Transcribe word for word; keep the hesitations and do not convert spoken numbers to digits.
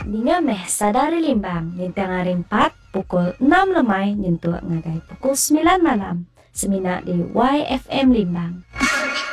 Ninga meh sadari limbang, nintang hari empat, pukul enam lemay, nyentuh ngagai pukul sembilan malam. Semina di Y F M Limbang.